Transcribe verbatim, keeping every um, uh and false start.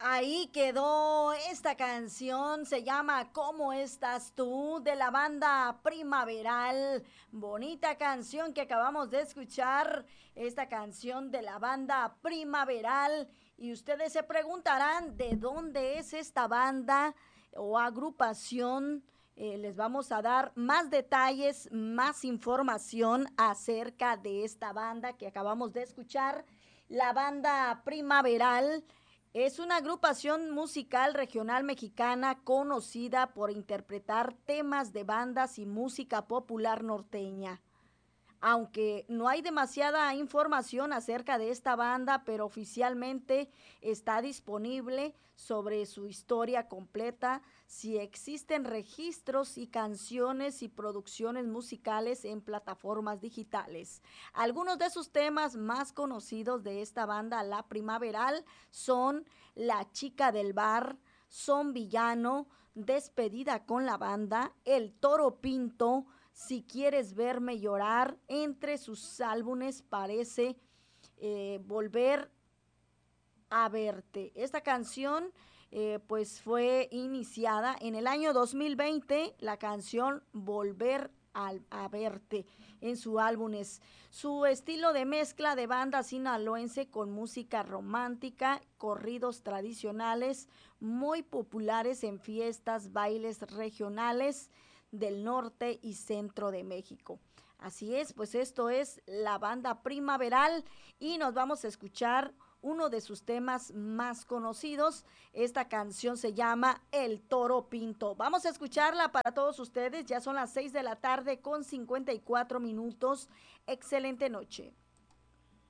Ahí quedó esta canción, se llama ¿Cómo estás tú? De la banda Primaveral. Bonita canción que acabamos de escuchar, esta canción de la banda Primaveral. Y ustedes se preguntarán de dónde es esta banda o agrupación. Eh, les vamos a dar más detalles, más información acerca de esta banda que acabamos de escuchar. La banda Primaveral es una agrupación musical regional mexicana conocida por interpretar temas de bandas y música popular norteña. Aunque no hay demasiada información acerca de esta banda, pero oficialmente está disponible sobre su historia completa, si existen registros y canciones y producciones musicales en plataformas digitales. Algunos de sus temas más conocidos de esta banda, La Primaveral, son La Chica del Bar, Son Villano, Despedida con la Banda, El Toro Pinto, Si quieres verme llorar. Entre sus álbumes parece eh, Volver a verte. Esta canción eh, pues fue iniciada en el año dos mil veinte, la canción Volver a, a verte en su álbumes. Su estilo de mezcla de banda sinaloense con música romántica, corridos tradicionales muy populares en fiestas, bailes regionales del norte y centro de México. Así es, pues esto es la banda Primaveral y nos vamos a escuchar uno de sus temas más conocidos. Esta canción se llama El Toro Pinto. Vamos a escucharla para todos ustedes. Ya son las seis de la tarde con cincuenta y cuatro minutos. Excelente noche.